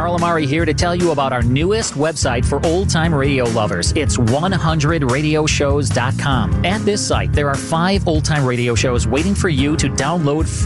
Carl Amari here to tell you about our newest website for old-time radio lovers. It's 100radioshows.com. At this site, there are 5 old-time radio shows waiting for you to download